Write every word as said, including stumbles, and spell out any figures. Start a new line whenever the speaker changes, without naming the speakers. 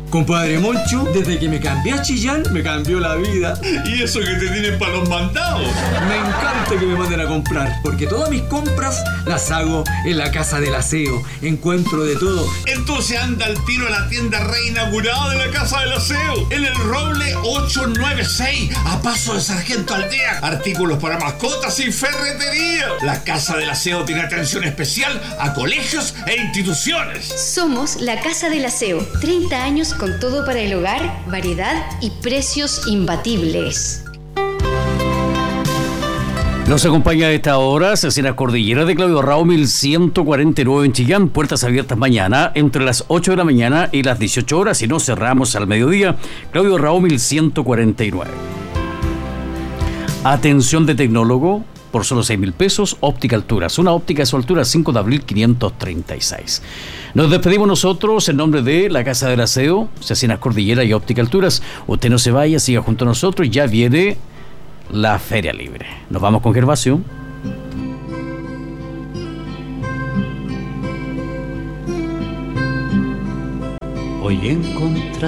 Compadre Moncho, desde que me cambié a Chillán, me cambió la vida.
¿Y eso que te tienen para los mandados?
Me encanta que me manden a comprar, porque todas mis compras las hago en la Casa del Aseo. Encuentro de todo.
Entonces anda al tiro a la tienda reinaugurada de la Casa del Aseo, en el Roble ochocientos noventa y seis, a paso de Sargento Aldea. Artículos para mascotas y ferretería. La Casa del Aseo tiene atención especial a colegios e instituciones.
Somos la Casa del Aseo. treinta años con todo para el hogar, variedad y precios imbatibles.
Nos acompaña a esta hora Cecinas Cordillera de Claudio Rao mil ciento cuarenta y nueve en Chillán. Puertas abiertas mañana entre las ocho de la mañana y las dieciocho horas. Y no cerramos al mediodía. Claudio Rao mil ciento cuarenta y nueve. Atención de tecnólogo por solo seis mil pesos. Óptica Alturas. Una óptica a su altura, cinco de abril quinientos treinta y seis. Nos despedimos nosotros en nombre de la Casa del Aseo, Cecinas Cordillera y Óptica Alturas. Usted no se vaya, siga junto a nosotros. Ya viene la Feria Libre. Nos vamos con Gervasio.
Hoy encontré